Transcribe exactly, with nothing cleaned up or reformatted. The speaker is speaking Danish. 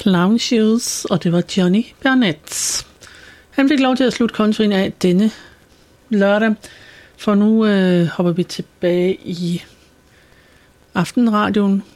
Clown Shoes, og det var Johnny Burnett. Han fik lov til at slutte countryen af denne lørdag, for nu øh, hopper vi tilbage i aftenradioen